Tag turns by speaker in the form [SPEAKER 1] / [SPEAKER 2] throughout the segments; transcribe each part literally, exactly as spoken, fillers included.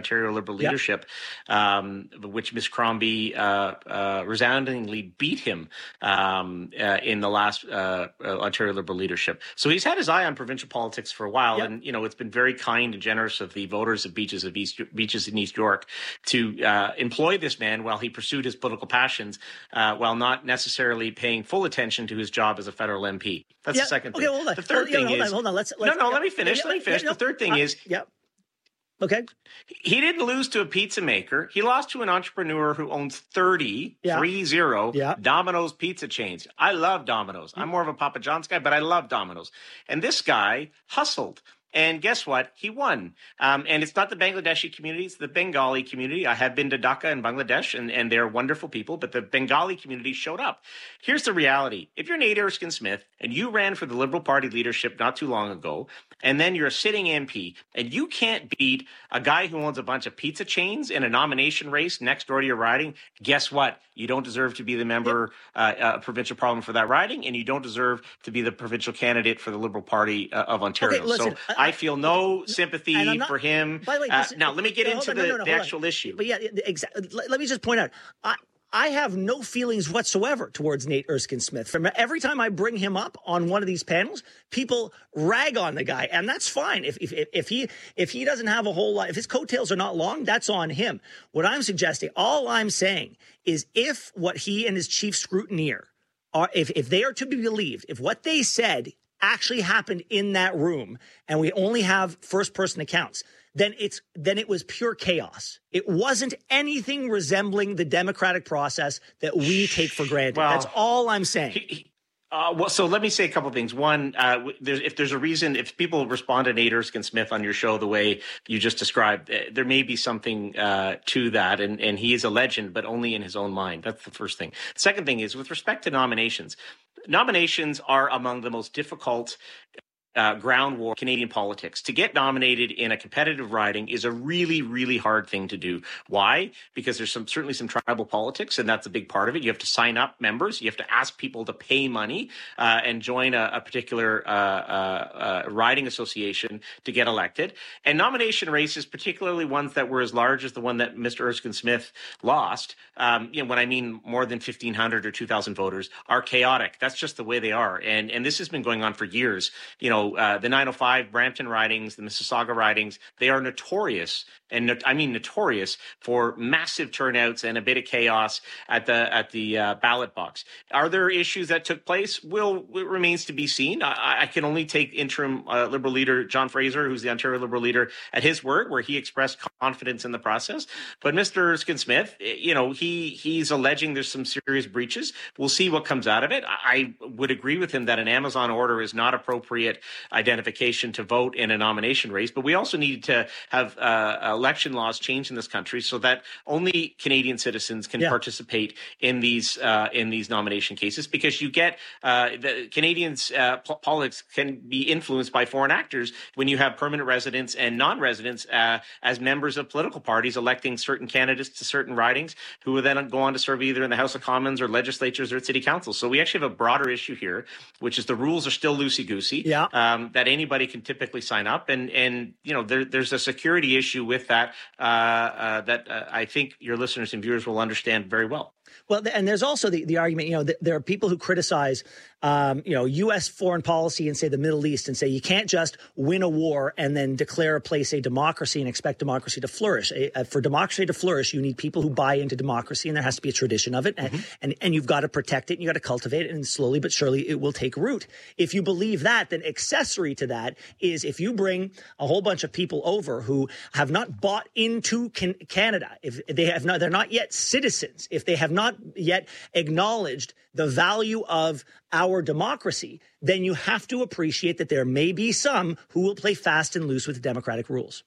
[SPEAKER 1] Ontario Liberal yep. leadership, um, which Miz Crombie uh, uh, resoundingly beat him um, uh, in the last uh, uh, Ontario Liberal leadership. So he's had his eye on provincial politics for a while, yep. and you know it's been very kind and generous of the voters of Beaches of East Beaches in East York to uh, employ this man while he pursued his political passions, uh, while not necessarily paying full attention to his job as a federal M P. That's
[SPEAKER 2] yeah.
[SPEAKER 1] the second
[SPEAKER 2] okay,
[SPEAKER 1] thing.
[SPEAKER 2] Hold on.
[SPEAKER 1] The third
[SPEAKER 2] well, yeah,
[SPEAKER 1] thing
[SPEAKER 2] hold
[SPEAKER 1] is
[SPEAKER 2] on, hold on. Let's, let's
[SPEAKER 1] no, no.
[SPEAKER 2] yeah,
[SPEAKER 1] let me finish.
[SPEAKER 2] Yeah,
[SPEAKER 1] let me finish.
[SPEAKER 2] Yeah, no,
[SPEAKER 1] the third thing
[SPEAKER 2] uh,
[SPEAKER 1] is,
[SPEAKER 2] yeah. Okay.
[SPEAKER 1] He didn't lose to a pizza maker. He lost to an entrepreneur who owns thirty,
[SPEAKER 2] yeah.
[SPEAKER 1] three zero
[SPEAKER 2] yeah.
[SPEAKER 1] Domino's pizza chains. I love Domino's. I'm more of a Papa John's guy, but I love Domino's. And this guy hustled. And guess what? He won. Um, and it's not the Bangladeshi community, it's the Bengali community. I have been to Dhaka in Bangladesh, and, and they're wonderful people, but the Bengali community showed up. Here's the reality. If you're Nate Erskine-Smith and you ran for the Liberal Party leadership not too long ago, and then you're a sitting M P, and you can't beat a guy who owns a bunch of pizza chains in a nomination race next door to your riding, guess what? You don't deserve to be the member, uh, uh, provincial parliament for that riding, and you don't deserve to be the provincial candidate for the Liberal Party uh, of Ontario.
[SPEAKER 2] Okay, listen,
[SPEAKER 1] so I, I feel no sympathy
[SPEAKER 2] not,
[SPEAKER 1] for him.
[SPEAKER 2] By the way,
[SPEAKER 1] uh,
[SPEAKER 2] listen,
[SPEAKER 1] now, let me get
[SPEAKER 2] no,
[SPEAKER 1] into
[SPEAKER 2] on,
[SPEAKER 1] the,
[SPEAKER 2] no, no, no,
[SPEAKER 1] the actual
[SPEAKER 2] on.
[SPEAKER 1] issue.
[SPEAKER 2] But yeah, exactly. Let, let me just point out, I, I have no feelings whatsoever towards Nate Erskine-Smith. From every time I bring him up on one of these panels, people rag on the guy, and that's fine. If if if he if he doesn't have a whole lot, if his coattails are not long, that's on him. What I'm suggesting, all I'm saying, is if what he and his chief scrutineer are, if if they are to be believed, if what they said actually happened in that room, and we only have first-person accounts, then it's then it was pure chaos. It wasn't anything resembling the democratic process that we take for granted.
[SPEAKER 1] Well,
[SPEAKER 2] that's all I'm saying.
[SPEAKER 1] He, he, uh, well, so let me say a couple of things. One, uh, there's, if there's a reason, if people respond to Nate Erskine-Smith on your show the way you just described, uh, there may be something uh, to that, and, and he is a legend, but only in his own mind. That's the first thing. Second thing is, with respect to nominations, nominations are among the most difficult Uh, ground war Canadian politics. To get nominated in a competitive riding is a really, really hard thing to do. Why? Because there's some certainly some tribal politics, and that's a big part of it. You have to sign up members. You have to ask people to pay money uh, and join a, a particular uh, uh, uh, riding association to get elected. And nomination races, particularly ones that were as large as the one that Mister Erskine-Smith lost, um, you know, when I mean more than fifteen hundred or two thousand voters, are chaotic. That's just the way they are. And and this has been going on for years. You know, Uh, the nine oh five Brampton ridings, the Mississauga ridings, they are notorious, and no, I mean notorious, for massive turnouts and a bit of chaos at the at the uh, ballot box. Are there issues that took place? Well, it remains to be seen. I, I can only take interim uh, Liberal leader John Fraser, who's the Ontario Liberal leader, at his word, where he expressed confidence in the process. But Mister Erskine-Smith, you know, he he's alleging there's some serious breaches. We'll see what comes out of it. I, I would agree with him that an Amazon order is not appropriate identification to vote in a nomination race, but we also need to have uh, election laws changed in this country so that only Canadian citizens can yeah. participate in these uh, in these nomination cases, because you get uh, the Canadians' uh, po- politics can be influenced by foreign actors when you have permanent residents and non-residents uh, as members of political parties electing certain candidates to certain ridings, who will then go on to serve either in the House of Commons or legislatures or at city councils. So we actually have a broader issue here, which is the rules are still loosey-goosey.
[SPEAKER 2] Yeah.
[SPEAKER 1] Um, that anybody can typically sign up, and and you know there, there's a security issue with that uh, uh, that uh, I think your listeners and viewers will understand very well.
[SPEAKER 2] Well, and there's also the, the argument, you know, that there are people who criticize, um, you know, U S foreign policy and say the Middle East and say you can't just win a war and then declare a place a democracy and expect democracy to flourish. A, a, for democracy to flourish, you need people who buy into democracy, and there has to be a tradition of it. Mm-hmm. And, and, and you've got to protect it and you got to cultivate it, and slowly but surely it will take root. If you believe that, then accessory to that is if you bring a whole bunch of people over who have not bought into can- Canada, if they have not, they're not yet citizens, if they have not yet acknowledged the value of our democracy, then you have to appreciate that there may be some who will play fast and loose with the democratic rules.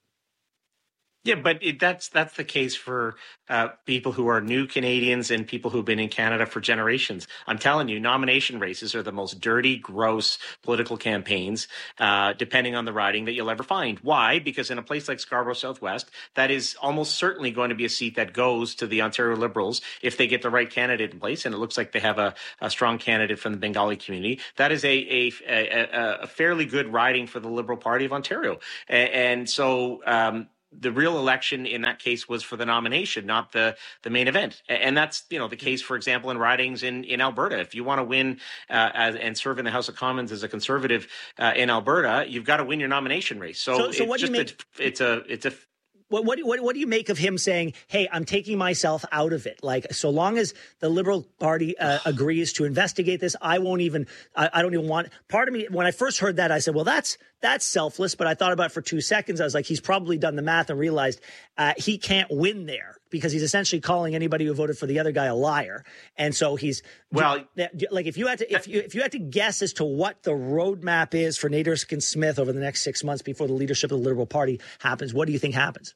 [SPEAKER 1] Yeah, but it, that's that's the case for uh, people who are new Canadians and people who've been in Canada for generations. I'm telling you, nomination races are the most dirty, gross political campaigns, uh, depending on the riding, that you'll ever find. Why? Because in a place like Scarborough Southwest, that is almost certainly going to be a seat that goes to the Ontario Liberals if they get the right candidate in place. And it looks like they have a, a strong candidate from the Bengali community. That is a, a, a, a fairly good riding for the Liberal Party of Ontario. And, and so... Um, the real election in that case was for the nomination, not the the main event. And that's, you know, the case, for example, in ridings in, in Alberta. If you want to win uh, as, and serve in the House of Commons as a Conservative uh, in Alberta, you've got to win your nomination race. So,
[SPEAKER 2] so, so
[SPEAKER 1] it's
[SPEAKER 2] what
[SPEAKER 1] just
[SPEAKER 2] do you make?
[SPEAKER 1] a, it's a it's a
[SPEAKER 2] What, what, what, what do you make of him saying, hey, I'm taking myself out of it? Like, so long as the Liberal Party uh, agrees to investigate this, I won't even, I, I don't even want, part of me, when I first heard that, I said, well, that's, that's selfless. But I thought about it for two seconds. I was like, he's probably done the math and realized uh, he can't win there because he's essentially calling anybody who voted for the other guy a liar. And so he's,
[SPEAKER 1] well,
[SPEAKER 2] like if you had to, if you, if you had to guess as to what the roadmap is for Nate Erskine-Smith over the next six months before the leadership of the Liberal Party happens, what do you think happens?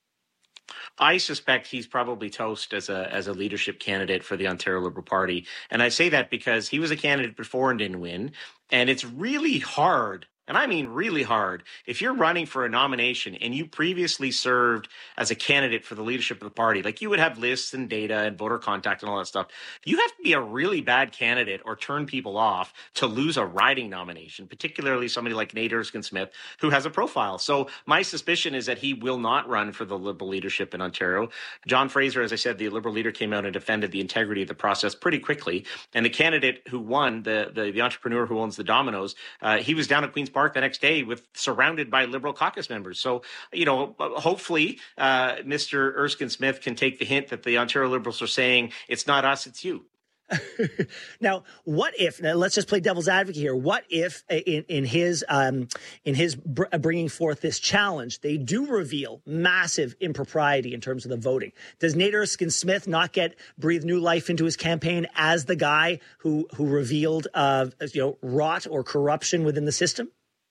[SPEAKER 1] I suspect he's probably toast as a as a leadership candidate for the Ontario Liberal Party. And I say that because he was a candidate before and didn't win. And it's really hard, and I mean really hard, if you're running for a nomination and you previously served as a candidate for the leadership of the party, like you would have lists and data and voter contact and all that stuff. You have to be a really bad candidate or turn people off to lose a riding nomination, particularly somebody like Nate Erskine-Smith, who has a profile. So my suspicion is that he will not run for the Liberal leadership in Ontario. John Fraser, as I said, the Liberal leader, came out and defended the integrity of the process pretty quickly. And the candidate who won, the the, the entrepreneur who owns the Domino's, uh, he was down at Queen's Park the next day with surrounded by Liberal caucus members. So, you know, hopefully uh, Mister Erskine-Smith can take the hint that the Ontario Liberals are saying, it's not us, it's you.
[SPEAKER 2] Now, what if? Now let's just play devil's advocate here. What if, in, in his um, in his br- bringing forth this challenge, they do reveal massive impropriety in terms of the voting? Does Nate Erskine-Smith not get breathe new life into his campaign as the guy who who revealed, uh, you know, rot or corruption within the system?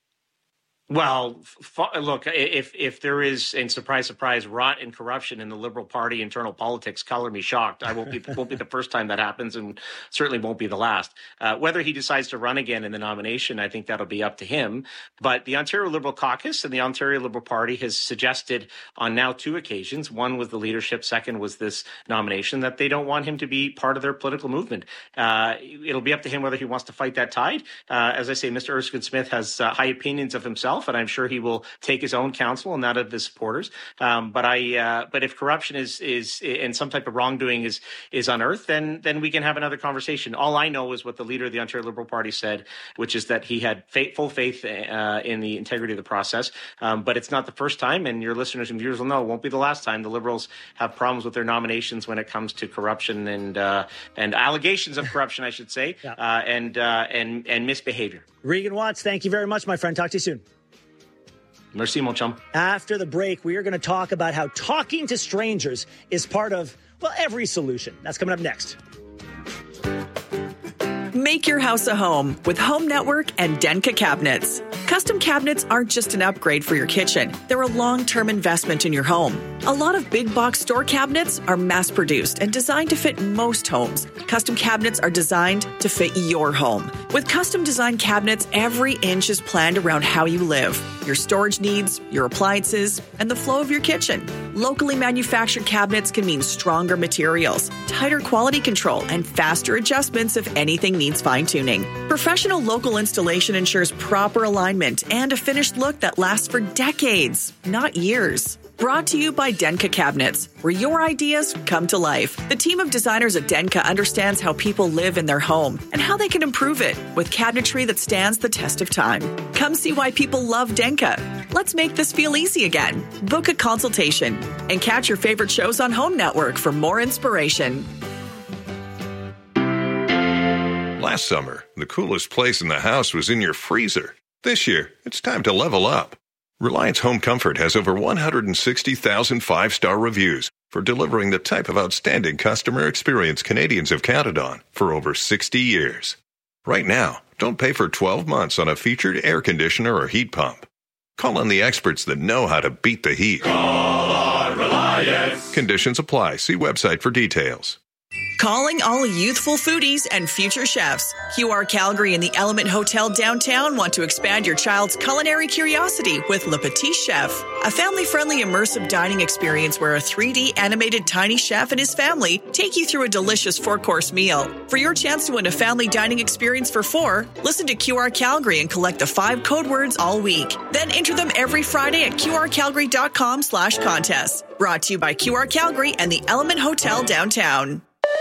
[SPEAKER 1] Well, f- look, if if there is, and surprise, surprise, rot and corruption in the Liberal Party internal politics, color me shocked. I won't be won't be the first time that happens, and certainly won't be the last. Uh, whether he decides to run again in the nomination, I think that'll be up to him. But the Ontario Liberal Caucus and the Ontario Liberal Party has suggested on now two occasions, one was the leadership, second was this nomination, that they don't want him to be part of their political movement. Uh, it'll be up to him whether he wants to fight that tide. Uh, as I say, Mister Erskine-Smith has uh, high opinions of himself, and I'm sure he will take his own counsel and that of his supporters. Um, but I, uh, but if corruption is is and some type of wrongdoing is is unearthed, then then we can have another conversation. All I know is what the leader of the Ontario Liberal Party said, which is that he had faith, full faith uh, in the integrity of the process. Um, but it's not the first time, and your listeners and viewers will know it won't be the last time the Liberals have problems with their nominations when it comes to corruption and uh, and allegations of corruption, I should say, yeah. uh, and uh, and and misbehavior.
[SPEAKER 2] Regan Watts, thank you very much, my friend. Talk to you soon.
[SPEAKER 1] Merci, mon chum.
[SPEAKER 2] After the break, we are going to talk about how talking to strangers is part of, well, every solution. That's coming up next.
[SPEAKER 3] Make your house a home with Home Network and Denka Cabinets. Custom cabinets aren't just an upgrade for your kitchen. They're a long-term investment in your home. A lot of big box store cabinets are mass-produced and designed to fit most homes. Custom cabinets are designed to fit your home. With custom designed cabinets, every inch is planned around how you live, your storage needs, your appliances, and the flow of your kitchen. Locally manufactured cabinets can mean stronger materials, tighter quality control, and faster adjustments if anything needs fine-tuning. Professional local installation ensures proper alignment and a finished look that lasts for decades, not years. Brought to you by Denka Cabinets, where your ideas come to life. The team of designers at Denka understands how people live in their home and how they can improve it with cabinetry that stands the test of time. Come see why people love Denka. Let's make this feel easy again. Book a consultation and catch your favorite shows on Home Network for more inspiration.
[SPEAKER 4] Last summer, the coolest place in the house was in your freezer. This year, it's time to level up. Reliance Home Comfort has over one hundred sixty thousand five-star reviews for delivering the type of outstanding customer experience Canadians have counted on for over sixty years. Right now, don't pay for twelve months on a featured air conditioner or heat pump. Call on the experts that know how to beat the heat.
[SPEAKER 5] Call on Reliance.
[SPEAKER 4] Conditions apply. See website for details.
[SPEAKER 3] Calling all youthful foodies and future chefs. Q R Calgary and the Element Hotel downtown want to expand your child's culinary curiosity with Le Petit Chef, a family-friendly immersive dining experience where a three D animated tiny chef and his family take you through a delicious four-course meal. For your chance to win a family dining experience for four, listen to Q R Calgary and collect the five code words all week. Then enter them every Friday at qrcalgary.com slash contest. Brought to you by Q R Calgary and the Element Hotel downtown.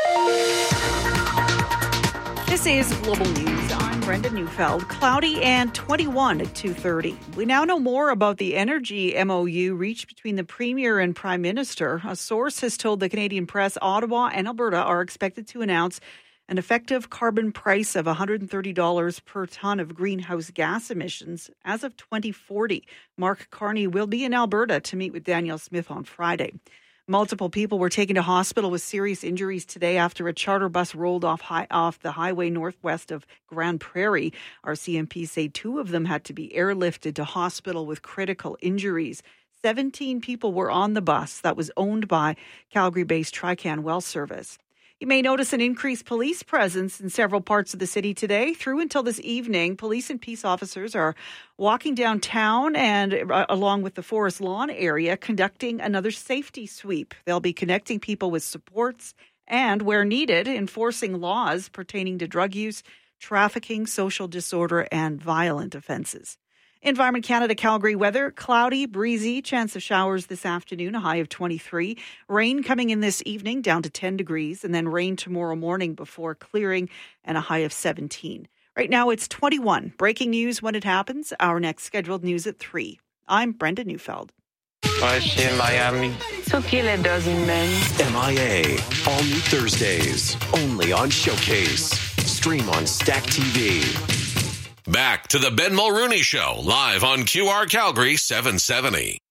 [SPEAKER 5] This is Global News. I'm Brenda Neufeld. Cloudy and twenty-one at two thirty. We now know more about the energy M O U reached between the Premier and Prime Minister. A source has told the Canadian Press Ottawa and Alberta are expected to announce an effective carbon price of one hundred thirty dollars per tonne of greenhouse gas emissions as of twenty forty. Mark Carney will be in Alberta to meet with Danielle Smith on Friday. Multiple people were taken to hospital with serious injuries today after a charter bus rolled off high, off the highway northwest of Grand Prairie. R C M P say two of them had to be airlifted to hospital with critical injuries. seventeen people were on the bus that was owned by Calgary-based Trican Well Service. You may notice an increased police presence in several parts of the city today. Through until this evening, police and peace officers are walking downtown and uh, along with the Forest Lawn area, conducting another safety sweep. They'll be connecting people with supports and, where needed, enforcing laws pertaining to drug use, trafficking, social disorder, and violent offenses. Environment Canada Calgary weather, cloudy, breezy, chance of showers this afternoon, a high of twenty-three. Rain coming in this evening down to ten degrees, and then rain tomorrow morning before clearing and a high of seventeen. Right now it's twenty-one. Breaking news when it happens. Our next scheduled news at three. I'm Brenda Neufeld.
[SPEAKER 6] Ouais, je suis in Miami.
[SPEAKER 7] So kill a dozen men.
[SPEAKER 8] M I A. All new Thursdays. Only on Showcase. Stream on Stack T V.
[SPEAKER 9] Back to the Ben Mulrooney Show, live on Q R Calgary seven seventy.